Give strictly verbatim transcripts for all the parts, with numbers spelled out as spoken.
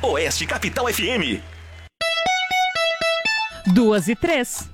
Oeste Capital F M. Duas e três.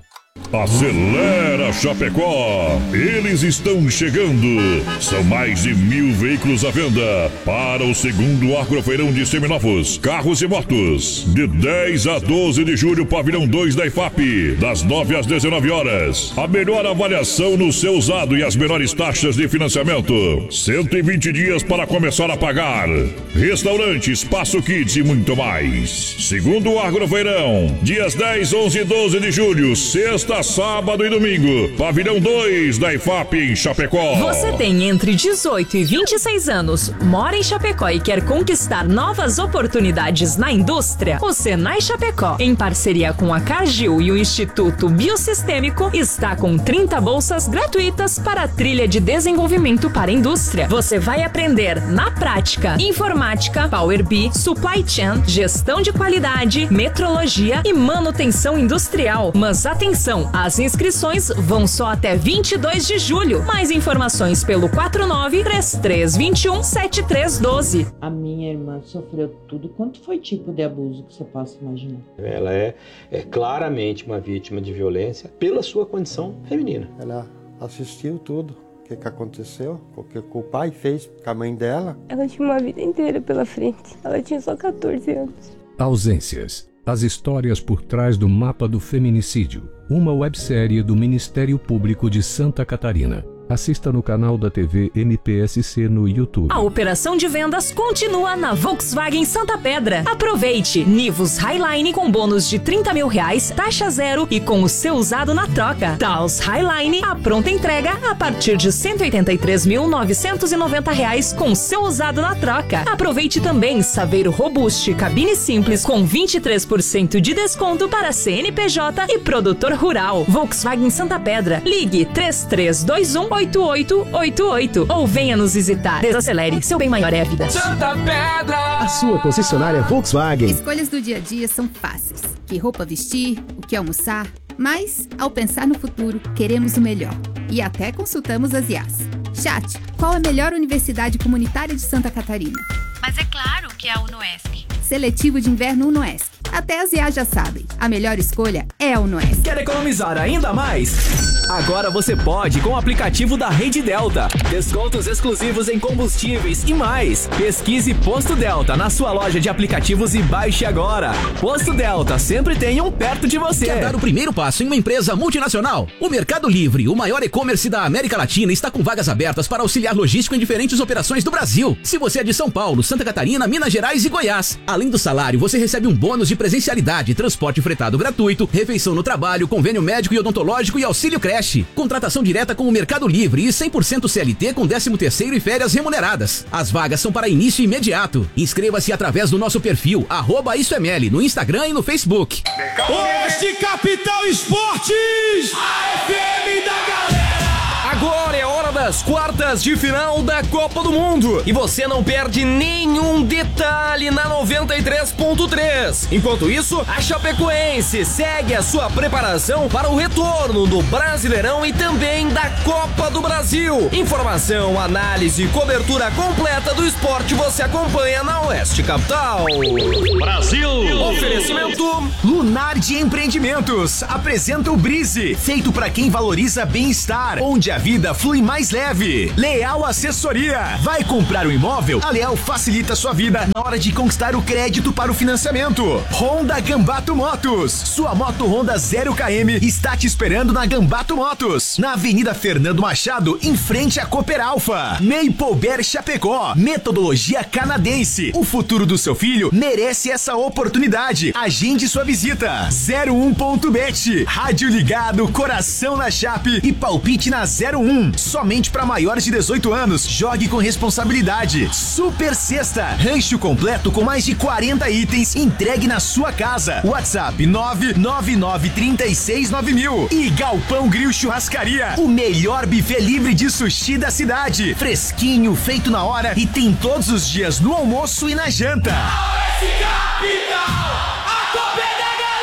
Acelera Chapecó! Eles estão chegando! São mais de mil veículos à venda para o segundo Agrofeirão de Seminovos, Carros e Motos. De dez a doze de julho, Pavilhão dois da I F A P, das nove às dezenove horas. A melhor avaliação no seu usado e as menores taxas de financiamento. cento e vinte dias para começar a pagar. Restaurante, Espaço Kids e muito mais. Segundo Agrofeirão, dias dez, onze e doze de julho, sexta, sábado e domingo. Pavilhão dois da I F A P em Chapecó. Você tem entre dezoito e vinte e seis anos, mora em Chapecó e quer conquistar novas oportunidades na indústria? O Senai Chapecó, em parceria com a Cargill e o Instituto Biosistêmico, está com trinta bolsas gratuitas para a trilha de desenvolvimento para a indústria. Você vai aprender na prática informática, Power B I, Supply Chain, gestão de qualidade, metrologia e manutenção industrial. Mas atenção, as inscrições vão só até vinte e dois de julho. Mais informações pelo quatro nove, três três dois um, sete três um dois. A minha irmã sofreu tudo. Quanto foi tipo de abuso que você possa imaginar? Ela é, é claramente uma vítima de violência pela sua condição feminina. Ela assistiu tudo. O que, que aconteceu, o que o pai fez com a mãe dela. Ela tinha uma vida inteira pela frente. Ela tinha só catorze anos. Ausências. As histórias por trás do mapa do feminicídio. Uma websérie do Ministério Público de Santa Catarina. Assista no canal da T V M P S C no YouTube. A operação de vendas continua na Volkswagen Santa Pedra. Aproveite Nivus Highline com bônus de trinta mil reais, taxa zero e com o seu usado na troca. Taos Highline, a pronta entrega a partir de cento e oitenta e três mil novecentos e noventa reais com o seu usado na troca. Aproveite também Saveiro Robuste cabine simples com vinte e três por cento de desconto para C N P J e produtor rural. Volkswagen Santa Pedra. Ligue três três dois um, oito oito oito oito ou venha nos visitar. Desacelere, seu bem maior é a vida. Santa Pedra! A sua concessionária Volkswagen. Escolhas do dia a dia são fáceis. Que roupa vestir, o que almoçar. Mas, ao pensar no futuro, queremos o melhor. E até consultamos as I As. Chat, qual a melhor universidade comunitária de Santa Catarina? Mas é claro que é a UNOESC. Seletivo de inverno UNOESC. Até as I As já sabem. A melhor escolha é a UNOESC. Quer economizar ainda mais? Agora você pode com o aplicativo da Rede Delta. Descontos exclusivos em combustíveis e mais. Pesquise Posto Delta na sua loja de aplicativos e baixe agora. Posto Delta, sempre tem um perto de você. Quer dar o primeiro passo em uma empresa multinacional? O Mercado Livre, o maior e-commerce da América Latina, está com vagas abertas para auxiliar logístico em diferentes operações do Brasil. Se você é de São Paulo, Santa Catarina, Minas Gerais e Goiás. Além do salário, você recebe um bônus de presencialidade, transporte fretado gratuito, refeição no trabalho, convênio médico e odontológico e auxílio creche. Contratação direta com o Mercado Livre e cem por cento C L T com décimo terceiro e férias remuneradas. As vagas são para início imediato. Inscreva-se através do nosso perfil, arroba Isso é Meli, no Instagram e no Facebook. Oeste Capital Esportes! A F M da galera! Agora é hora das quartas de final da Copa do Mundo. E você não perde nenhum detalhe na noventa e três ponto três. Enquanto isso, a Chapecoense segue a sua preparação para o retorno do Brasileirão e também da Copa do Brasil. Informação, análise e cobertura completa do esporte você acompanha na Oeste Capital. Brasil! Oferecimento Lunardi Empreendimentos apresenta o Brise, feito para quem valoriza bem-estar, onde a vida flui mais leve. Leal Assessoria. Vai comprar um imóvel? A Leal facilita sua vida na hora de conquistar o crédito para o financiamento. Honda Gambato Motos. Sua moto Honda zero quilômetros está te esperando na Gambato Motos, na Avenida Fernando Machado, em frente à Cooper Alfa. Maple Bear Chapecó. Metodologia canadense. O futuro do seu filho merece essa oportunidade. Agende sua visita. zero um ponto bet. Rádio ligado, coração na chape e palpite na zero um. Somente para maiores de dezoito anos. Jogue com responsabilidade. Super Sexta. Rancho completo com mais de quarenta itens entregue na sua casa. WhatsApp nove nove nove três seis nove mil. E Galpão Grill Churrascaria. O melhor buffet livre de sushi da cidade. Fresquinho, feito na hora e tem todos os dias no almoço e na janta. Oeste Capital! A Copa é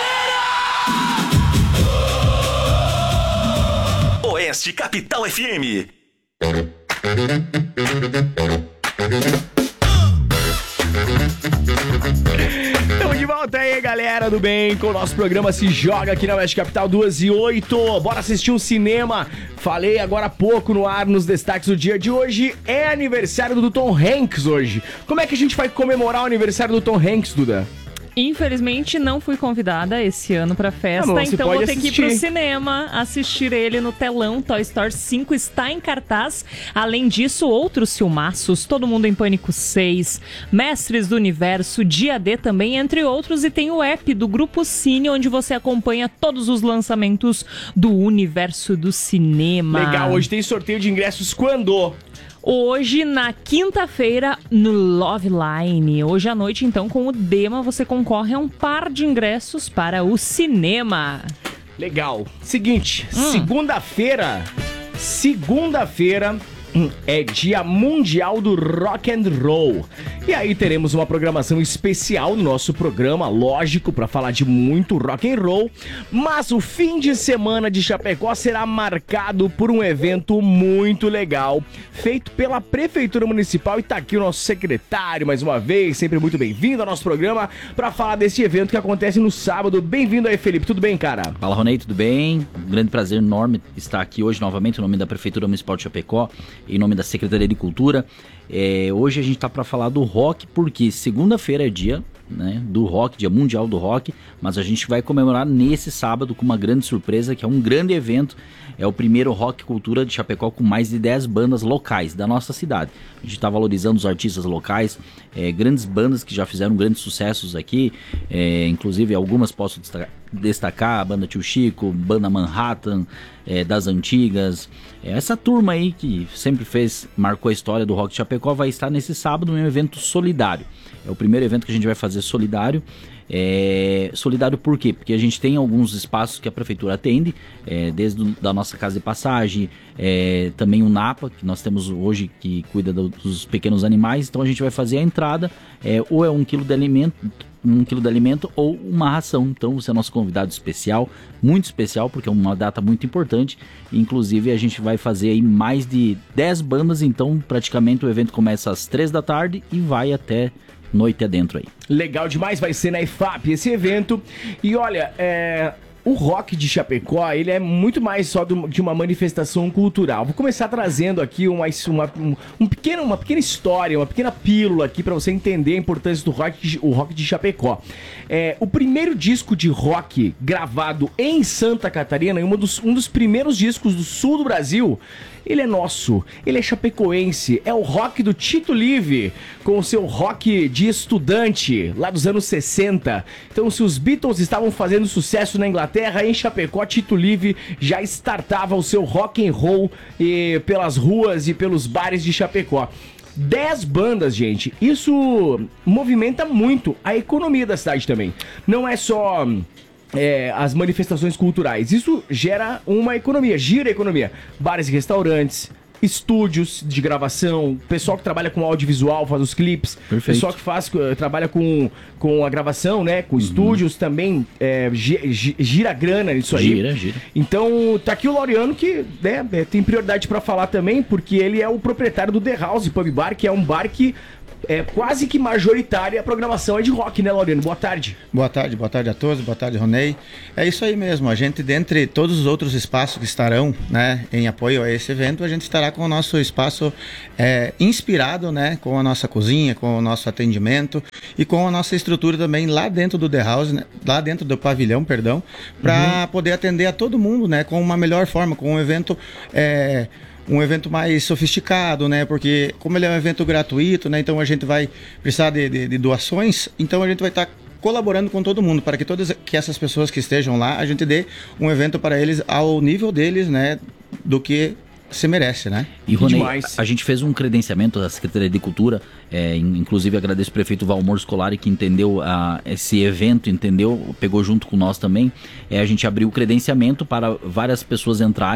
da galera! Oeste Capital F M. volta aí, galera do bem, com o nosso programa Se Joga aqui na Oeste Capital, duas e oito. Bora assistir um cinema. Falei agora há pouco no ar, nos destaques do dia de hoje. É aniversário do Tom Hanks hoje. Como é que a gente vai comemorar o aniversário do Tom Hanks, Duda? Infelizmente, não fui convidada esse ano pra festa, Ah, bom, então vou ter assistir. que ir pro cinema assistir ele no telão. Toy Story cinco está em cartaz. Além disso, outros filmaços, Todo Mundo em Pânico seis, Mestres do Universo, Dia D também, entre outros. E tem o app do Grupo Cine, onde você acompanha todos os lançamentos do universo do cinema. Legal, hoje tem sorteio de ingressos quando? Hoje, na quinta-feira, no Love Line. Hoje à noite, então, com o Dema, você concorre a um par de ingressos para o cinema. Legal. Seguinte, Hum. segunda-feira, segunda-feira hum, é Dia Mundial do Rock and Roll. E aí teremos uma programação especial no nosso programa, lógico, para falar de muito rock and roll. Mas o fim de semana de Chapecó será marcado por um evento muito legal, feito pela Prefeitura Municipal. E tá aqui o nosso secretário, mais uma vez, sempre muito bem-vindo ao nosso programa, para falar desse evento que acontece no sábado. Bem-vindo aí, Felipe. Tudo bem, cara? Fala, Ronei, tudo bem? Um grande prazer enorme estar aqui hoje novamente, em nome da Prefeitura Municipal de Chapecó, em nome da Secretaria de Cultura. É, hoje a gente tá para falar do rock, porque segunda-feira é dia, né, do rock, dia mundial do rock, mas a gente vai comemorar nesse sábado com uma grande surpresa, que é um grande evento. É o primeiro Rock Cultura de Chapecó com mais de dez bandas locais da nossa cidade. A gente está valorizando os artistas locais, é, grandes bandas que já fizeram grandes sucessos aqui, é, inclusive algumas posso destacar, destacar a banda Tio Chico, banda Manhattan, é, das antigas. É, essa turma aí que sempre fez, marcou a história do rock de Chapecó, vai estar nesse sábado em um evento solidário. É o primeiro evento que a gente vai fazer solidário. É, solidário por quê? Porque a gente tem alguns espaços que a prefeitura atende, é, desde do, da nossa casa de passagem, é, também o Napa, que nós temos hoje, que cuida do, dos pequenos animais. Então a gente vai fazer a entrada, é, ou é um quilo de alimento, um quilo de alimento ou uma ração. Então você é nosso convidado especial, muito especial, porque é uma data muito importante. Inclusive a gente vai fazer aí mais de dez bandas, então praticamente o evento começa às três da tarde e vai até noite adentro aí. Legal demais, vai ser na I F A P esse evento. E olha, é... o rock de Chapecó, ele é muito mais só do, de uma manifestação cultural. Vou começar trazendo aqui uma, uma, um, um pequeno, uma pequena história, uma pequena pílula aqui para você entender a importância do rock, o rock de Chapecó. É, o primeiro disco de rock gravado em Santa Catarina, um dos, um dos primeiros discos do sul do Brasil, ele é nosso, ele é chapecoense, é o rock do Tito Live, com o seu rock de estudante, lá dos anos sessenta. Então, se os Beatles estavam fazendo sucesso na Inglaterra, em Chapecó, Tito Live já startava o seu rock and roll e, pelas ruas e pelos bares de Chapecó. dez bandas, gente, isso movimenta muito a economia da cidade também. Não é só... É, as manifestações culturais, isso gera uma economia, gira a economia. Bares e restaurantes, estúdios de gravação, pessoal que trabalha com audiovisual, faz os clipes, Perfeito. pessoal que faz, trabalha com, com a gravação, né, com uhum. estúdios também, é, gira grana nisso aí. Gira, gira. Então, tá aqui o Laureano que, né, tem prioridade pra falar também, porque ele é o proprietário do The House Pub Bar, que é um bar que é quase que majoritária a programação é de rock, né, Laureano? Boa tarde. Boa tarde, boa tarde a todos, boa tarde, Ronei. É isso aí mesmo, a gente, dentre todos os outros espaços que estarão, né, em apoio a esse evento, a gente estará com o nosso espaço é, inspirado, né, com a nossa cozinha, com o nosso atendimento e com a nossa estrutura também lá dentro do The House, né, lá dentro do pavilhão, perdão, para uhum. poder atender a todo mundo, né, com uma melhor forma, com um evento... É, um evento mais sofisticado, né? Porque como ele é um evento gratuito, né? Então a gente vai precisar de, de, de doações, então a gente vai estar colaborando com todo mundo para que todas que essas pessoas que estejam lá, a gente dê um evento para eles ao nível deles, né? Do que se merece, né? E Ronei, a, a gente fez um credenciamento da Secretaria de Cultura, é, inclusive agradeço o prefeito Valmor Scolari que entendeu a, esse evento, entendeu, pegou junto com nós também. É, a gente abriu o credenciamento para várias pessoas entrarem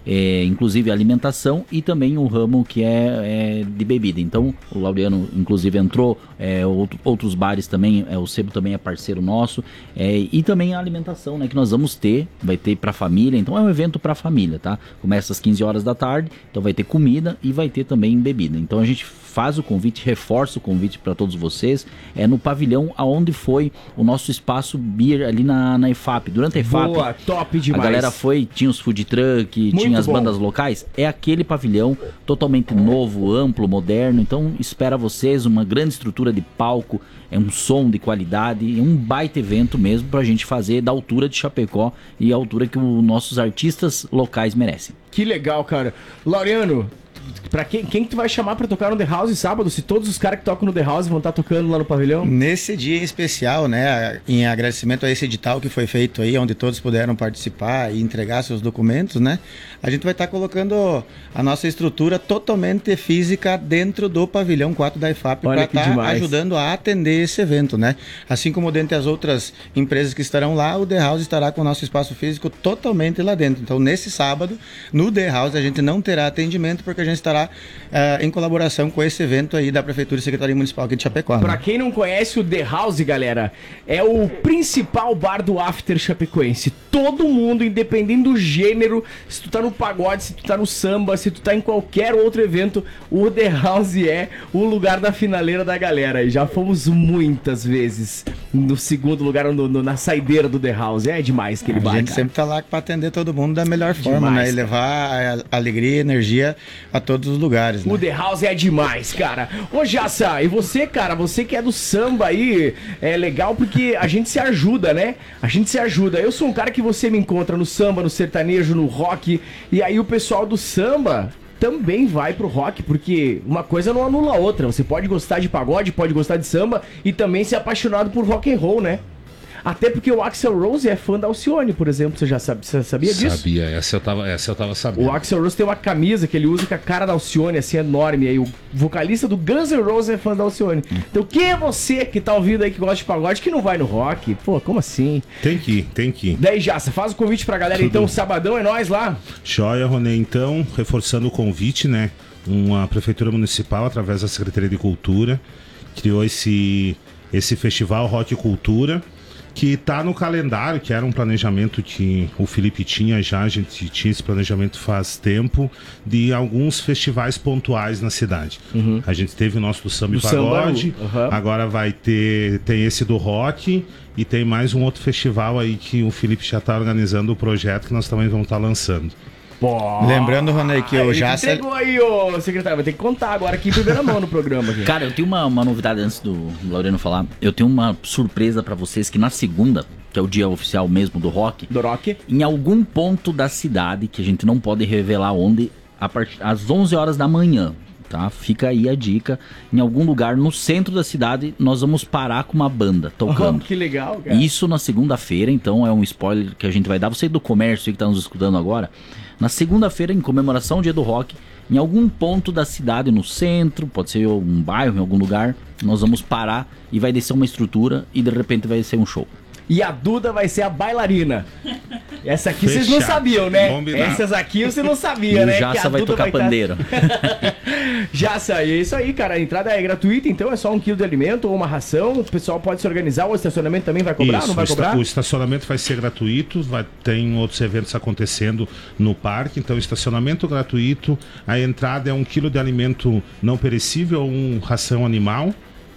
é, inclusive alimentação e também o ramo que é, é de bebida. Então o Laureano inclusive entrou, é, outro, outros bares também, é, o Sebo também é parceiro nosso, é, e também a alimentação, né, que nós vamos ter, vai ter para família, então é um evento para família, tá? Começa às quinze horas da tarde, então vai ter comida e vai ter também bebida. Então a gente faz o convite, reforça o convite para todos vocês, é no pavilhão aonde foi o nosso espaço beer ali na, na E F A P. Durante a E F A P, Boa, top demais. a galera foi, tinha os food truck, Muito tinha as bom. bandas locais, é aquele pavilhão totalmente novo, amplo, moderno, então espera vocês, uma grande estrutura de palco, é um som de qualidade, é um baita evento mesmo pra gente fazer da altura de Chapecó e a altura que os nossos artistas locais merecem. Que legal, cara. Laureano, pra quem, quem que tu vai chamar pra tocar no The House sábado? Se todos os caras que tocam no The House vão estar tocando lá no pavilhão? Nesse dia em especial, né, em agradecimento a esse edital que foi feito aí, onde todos puderam participar e entregar seus documentos, né, a gente vai estar colocando a nossa estrutura totalmente física dentro do pavilhão quatro da E F A P para estar ajudando a atender esse evento, né. Assim como dentre as outras empresas que estarão lá, o The House estará com o nosso espaço físico totalmente lá dentro. Então, nesse sábado, no The House, a gente não terá atendimento porque a gente estará uh, em colaboração com esse evento aí da Prefeitura e Secretaria Municipal aqui de Chapecó. Pra né? quem não conhece o The House, galera, é o principal bar do After chapecoense. Todo mundo, independente do gênero, se tu tá no pagode, se tu tá no samba, se tu tá em qualquer outro evento, o The House é o lugar da finaleira da galera. E já fomos muitas vezes no segundo lugar, no, no, na saideira do The House. É demais aquele bar, A gente cara. sempre tá lá pra atender todo mundo da melhor forma, Demais, né? E cara. levar a alegria e energia a todos os lugares, né? O The House é demais, cara. Ô, Jassa, e você, cara, você que é do samba aí, é legal porque a gente se ajuda, né? A gente se ajuda. Eu sou um cara que você me encontra no samba, no sertanejo, no rock, e aí o pessoal do samba também vai pro rock, porque uma coisa não anula a outra. Você pode gostar de pagode, pode gostar de samba e também ser apaixonado por rock and roll, né? Até porque o Axl Rose é fã da Alcione, por exemplo. Você já sabe, você sabia disso? Sabia, essa eu tava, essa eu tava sabendo. O Axl Rose tem uma camisa que ele usa com a cara da Alcione, assim, enorme. Aí o vocalista do Guns N' Roses é fã da Alcione. Então quem é você que tá ouvindo aí que gosta de pagode que não vai no rock? Pô, como assim? Tem que ir, tem que ir. Daí, Jassa, faz o convite pra galera. Tudo. Então, sabadão é nós lá. Joia, Ronê. Então, reforçando o convite, né? Uma prefeitura municipal, através da Secretaria de Cultura, criou esse, esse festival Rock Cultura, que está no calendário, que era um planejamento que o Felipe tinha já, a gente tinha esse planejamento faz tempo, de alguns festivais pontuais na cidade. Uhum. A gente teve o nosso do Samba e Pagode, uhum. Agora vai ter, tem esse do rock e tem mais um outro festival aí que o Felipe já está organizando o projeto que nós também vamos estar tá lançando. Pô, lembrando, Ronei, que eu já... Entregou aí, ô secretário, vai ter que contar agora aqui em primeira mão no programa. Aqui. Cara, eu tenho uma, uma novidade antes do Laureano falar. Eu tenho uma surpresa pra vocês que na segunda, que é o dia oficial mesmo do rock, do rock, em algum ponto da cidade, que a gente não pode revelar onde, a part... às onze horas da manhã, tá? Fica aí a dica. Em algum lugar no centro da cidade, nós vamos parar com uma banda tocando. Oh, que legal, cara. Isso na segunda-feira, então é um spoiler que a gente vai dar. Você do comércio que tá nos escutando agora. Na segunda-feira, em comemoração ao Dia do Rock, em algum ponto da cidade, no centro, pode ser um bairro, em algum lugar, nós vamos parar e vai descer uma estrutura e de repente vai ser um show. E a Duda vai ser a bailarina. Essa aqui Fechado. Vocês não sabiam, né? Combinado. Essas aqui você não sabia, e né? O Jassa vai Duda tocar vai pandeiro. Tá... Jassa, é isso aí, cara. A entrada é gratuita, então é só um quilo de alimento ou uma ração. O pessoal pode se organizar. O estacionamento também vai cobrar, Isso, não vai o esta- cobrar? O estacionamento vai ser gratuito, vai, tem outros eventos acontecendo no parque, então estacionamento gratuito, a entrada é um quilo de alimento não perecível, um ração animal.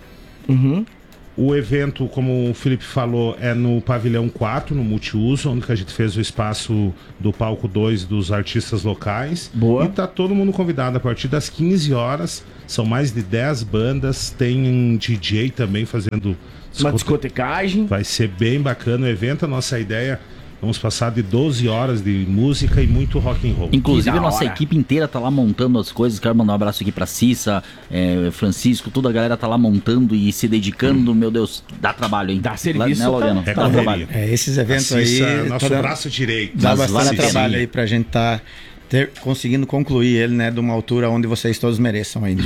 Uhum. O evento, como o Felipe falou, é no pavilhão quatro, no multiuso, onde que a gente fez o espaço do palco dois dos artistas locais. Boa. E tá todo mundo convidado a partir das quinze horas. São mais de dez bandas, tem um D J também fazendo Uma discotecagem. Vai ser bem bacana o evento. A nossa ideia, vamos passar de doze horas de música e muito rock and roll. Inclusive a nossa equipe inteira tá lá montando as coisas. Quero mandar um abraço aqui pra Cissa, é, Francisco, toda a galera tá lá montando e se dedicando. Hum. Meu Deus, dá trabalho, hein? Dá serviço, né, Laureano? É dá trabalho. É, esses eventos Cissa, aí... nosso toda... braço direito. Dá Mas bastante vale a trabalho pena. aí pra gente tá ter, conseguindo concluir ele, né, de uma altura onde vocês todos mereçam ainda.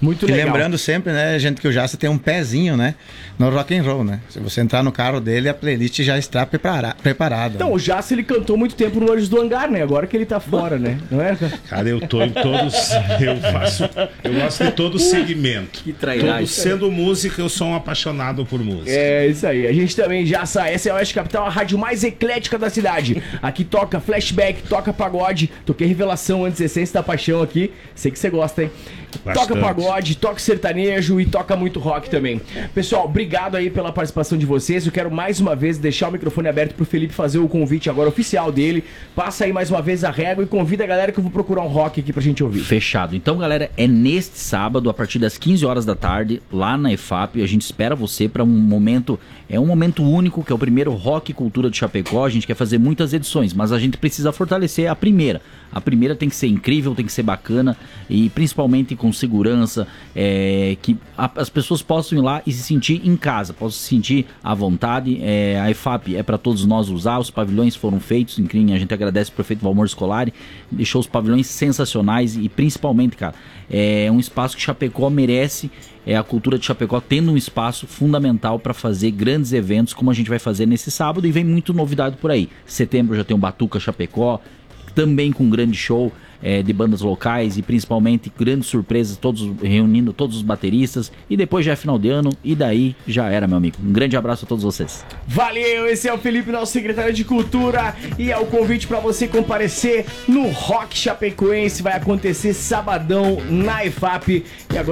Muito e legal. lembrando sempre, né, gente, que o Jaça tem um pezinho, né, no rock and roll, né? Se você entrar no carro dele, a playlist já está prepara preparada. Então, né? O Jaça, ele cantou muito tempo no Anjos do Hangar, né? Agora que ele tá fora, né? Não é? Cara, eu tô em todos... Eu faço... Eu gosto de todo segmento. Que trairagem. Todo, sendo música, eu sou um apaixonado por música. É, isso aí. A gente também, Jaça, essa é a Oeste Capital, a rádio mais eclética da cidade. Aqui toca flashback, toca pagode. Toquei Revelação antes, Essência da Paixão aqui. Sei que você gosta, hein? Bastante. Toca pagode, toca sertanejo e toca muito rock também. Pessoal, obrigado aí pela participação de vocês. Eu quero mais uma vez deixar o microfone aberto pro Felipe fazer o convite agora oficial dele. Passa aí mais uma vez a régua e convida a galera que eu vou procurar um rock aqui pra gente ouvir. Fechado. Então, galera, é neste sábado, a partir das quinze horas da tarde, lá na E F A P. A gente espera você para um momento, é um momento único, que é o primeiro Rock Cultura de Chapecó. A gente quer fazer muitas edições, mas a gente precisa fortalecer a primeira. A primeira tem que ser incrível, tem que ser bacana e principalmente com segurança, é, que a, as pessoas possam ir lá e se sentir em casa, possam se sentir à vontade. É, a E F A P é para todos nós usar, os pavilhões foram feitos, incrível, a gente agradece o prefeito Valmor Scolari, deixou os pavilhões sensacionais e principalmente, cara, é um espaço que Chapecó merece. É a cultura de Chapecó tendo um espaço fundamental para fazer grandes eventos como a gente vai fazer nesse sábado, e vem muito novidade por aí. Setembro já tem o Batuca Chapecó, também com um grande show é, de bandas locais e principalmente grandes surpresas, todos reunindo todos os bateristas, e depois já é final de ano e daí já era, meu amigo. Um grande abraço a todos vocês. Valeu, esse é o Felipe, nosso secretário de Cultura, e é o convite para você comparecer no Rock Chapecoense. Vai acontecer sabadão na E F A P. E agora